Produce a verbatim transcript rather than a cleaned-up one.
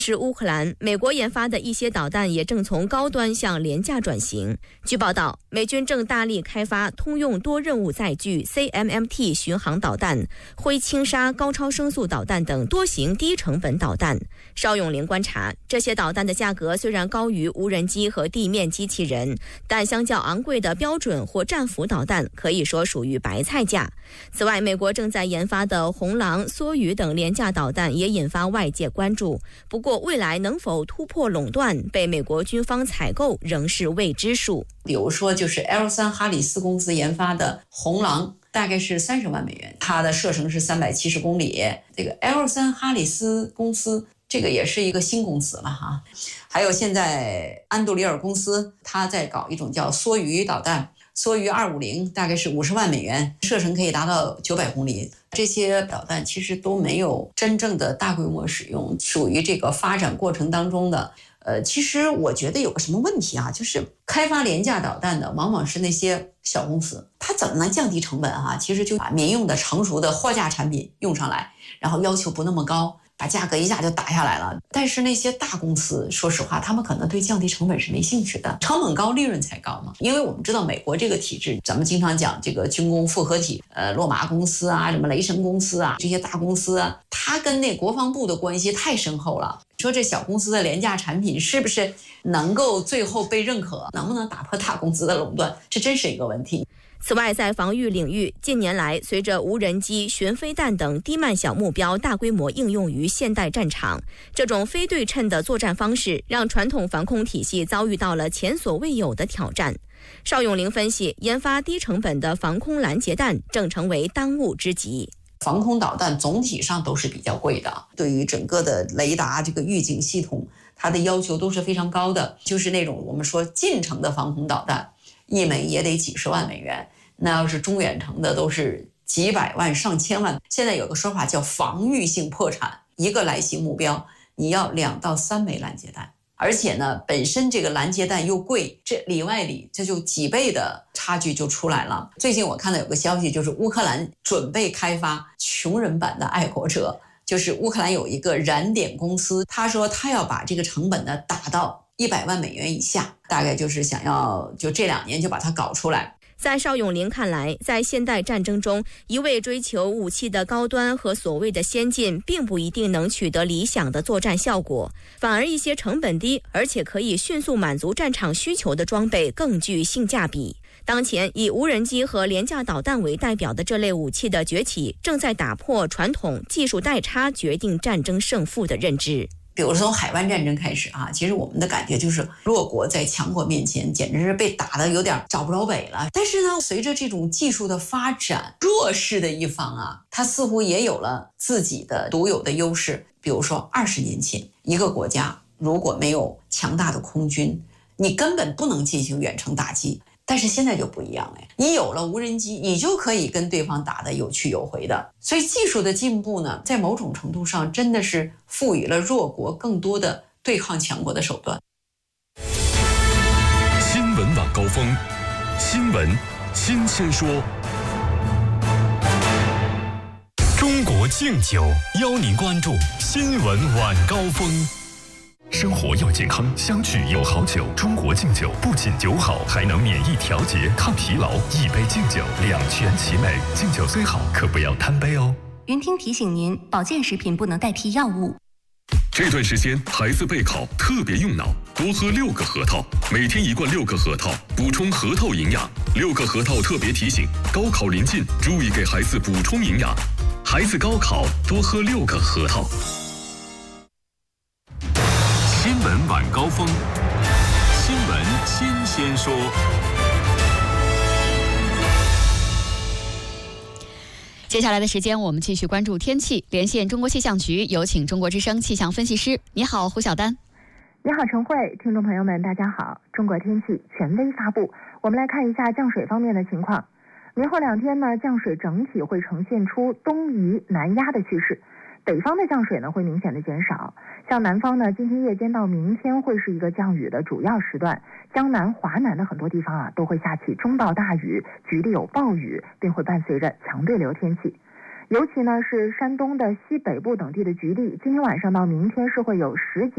是乌克兰，美国研发的一些导弹也正从高端向廉价转型。据报道，美军正大力开发通用多任务载具 C M M T 巡航导弹、灰轻纱高超声速导弹等多型低成本导弹。邵永龄观察，这些导弹的价格虽然高于无人机和地面机器人，但相较昂贵的标准或战斧导弹，可以说属于白菜价。此外，美国正在研发的红狼、梭鱼等廉价导弹也引发外界关注。不过，未来能否突破垄断，被美国军方采购仍是未知数。 比如说，就是 L 三 哈里斯公司研发的红狼，大概是三十万美元，它的射程是三百七十公里。这个 L 三 哈里斯公司，这个也是一个新公司了哈。还有现在安杜里尔公司，它在搞一种叫梭鱼导弹。梭鱼二五零大概是五十万美元，射程可以达到九百公里。这些导弹其实都没有真正的大规模使用，属于这个发展过程当中的。呃，其实我觉得有个什么问题啊，就是开发廉价导弹的往往是那些小公司，它怎么能降低成本啊？其实就把民用的成熟的货架产品用上来，然后要求不那么高，把价格一下就打下来了。但是那些大公司，说实话，他们可能对降低成本是没兴趣的，成本高，利润才高嘛。因为我们知道美国这个体制，咱们经常讲这个军工复合体，呃，洛马公司啊，什么雷神公司啊，这些大公司啊，它跟那国防部的关系太深厚了。说这小公司的廉价产品是不是能够最后被认可，能不能打破大公司的垄断，这真是一个问题。 此外，在防御领域，近年来随着无人机、巡飞弹等低慢小目标大规模应用于现代战场，这种非对称的作战方式让传统防空体系遭遇到了前所未有的挑战。邵永龄分析，研发低成本的防空拦截弹正成为当务之急。 防空导弹总体上都是比较贵的，对于整个的雷达这个预警系统，它的要求都是非常高的。就是那种我们说近程的防空导弹，一枚也得几十万美元，那要是中远程的都是几百万上千万。现在有个说法叫防御性破产，一个来袭目标你要两到三枚拦截弹，而且呢本身这个拦截弹又贵，这里外里这就几倍的差距就出来了。最近我看到有个消息，就是乌克兰准备开发穷人版的爱国者，就是乌克兰有一个燃点公司，他说他要把这个成本呢打到一百万美元以下，大概就是想要就这两年就把它搞出来。 在邵永龄看来，在现代战争中，一味追求武器的高端和所谓的先进，并不一定能取得理想的作战效果，反而一些成本低，而且可以迅速满足战场需求的装备更具性价比。当前以无人机和廉价导弹为代表的这类武器的崛起，正在打破传统技术代差决定战争胜负的认知。 比如从海湾战争开始啊，其实我们的感觉就是弱国在强国面前简直是被打得有点找不着北了。但是呢，随着这种技术的发展，弱势的一方啊，它似乎也有了自己的独有的优势。比如说二十年前，一个国家如果没有强大的空军，你根本不能进行远程打击。但是现在就不一样了，你有了无人机，你就可以跟对方打得有去有回的。所以技术的进步呢，在某种程度上真的是赋予了弱国更多的对抗强国的手段。 新闻晚高峰，新闻新鲜说。中国敬酒邀您关注新闻晚高峰。生活要健康，相聚有好酒。中国敬酒不仅酒好，还能免疫调节、抗疲劳。一杯敬酒，两全其美。敬酒虽好，可不要贪杯哦。 云听提醒您，保健食品不能代替药物。 这段时间孩子备考特别用脑，多喝六个核桃，每天一罐六个核桃，补充核桃营养。六个核桃特别提醒：高考临近，注意给孩子补充营养。孩子高考多喝六个核桃。新闻晚高峰，新闻新鲜说。 接下来的时间，我们继续关注天气。连线中国气象局，有请中国之声气象分析师。你好，胡晓丹。 你好，陈慧，听众朋友们，大家好。中国天气权威发布，我们来看一下降水方面的情况。明后两天呢，降水整体会呈现出东移南压的趋势。北方的降水呢会明显的减少，像南方呢，今天夜间到明天会是一个降雨的主要时段，江南、华南的很多地方啊都会下起中到大雨，局地有暴雨，并会伴随着强对流天气。尤其呢是山东的西北部等地的局地，今天晚上到明天是会有十几